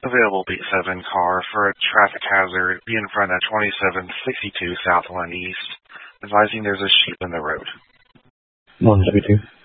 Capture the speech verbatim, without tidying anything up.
Available beat seven car for a traffic hazard. Be in front at twenty-seven sixty-two South one East. Advising there's a sheep in the road. one W two.